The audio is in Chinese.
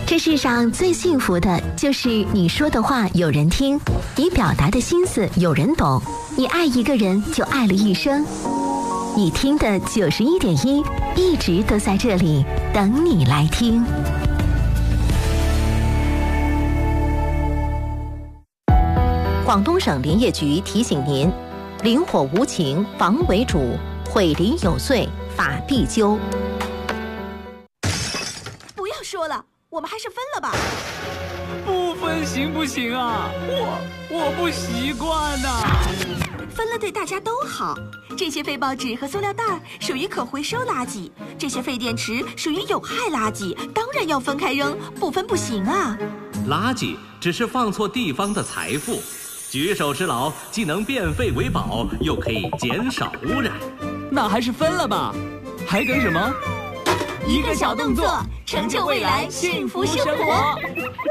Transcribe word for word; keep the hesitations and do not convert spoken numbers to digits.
这世上最幸福的就是你说的话有人听，你表达的心思有人懂，你爱一个人就爱了一生。你听的九十一点一，一直都在这里等你来听。广东省林业局提醒您：林火无情，防为主；毁林有罪，法必究。 不要说了，我们还是分了吧。 不分行不行啊？我我不习惯呐、啊。 分了对大家都好。这些废报纸和塑料袋属于可回收垃圾，这些废电池属于有害垃圾，当然要分开扔，不分不行啊。 垃圾只是放错地方的财富，举手之劳既能变废为宝，又可以减少污染。 那还是分了吧，还等什么？ 一个小动作，成就未来幸福生活。